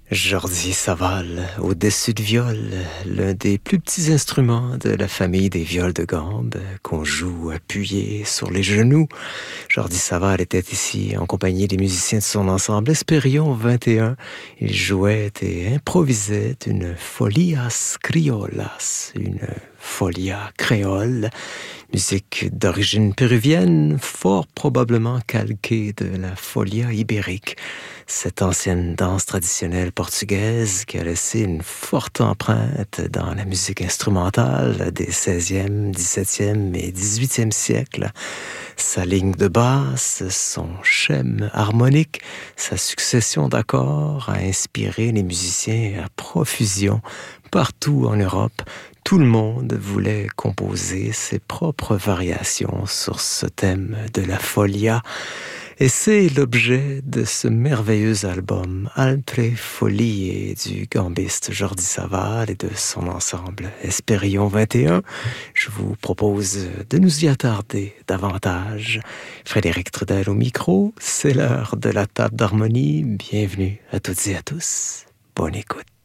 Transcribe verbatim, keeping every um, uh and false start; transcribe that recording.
Jordi Saval, au-dessus de viol, l'un des plus petits instruments de la famille des viols de gambe qu'on joue appuyé sur les genoux. Jordi Saval était ici en compagnie des musiciens de son ensemble Esperion vingt et un. Il jouait et improvisait une folias criolas, une folia créole, musique d'origine péruvienne, fort probablement calquée de la folia ibérique, cette ancienne danse traditionnelle portugaise qui a laissé une forte empreinte dans la musique instrumentale des seizième, dix-septième et dix-huitième siècles. Sa ligne de basse, son schème harmonique, sa succession d'accords a inspiré les musiciens à profusion partout en Europe. Tout le monde voulait composer ses propres variations sur ce thème de la folia. Et c'est l'objet de ce merveilleux album Altre Folie du gambiste Jordi Saval et de son ensemble Esperion vingt et un. Je vous propose de nous y attarder davantage. Frédéric Trudel au micro, c'est l'heure de la table d'harmonie. Bienvenue à toutes et à tous. Bonne écoute.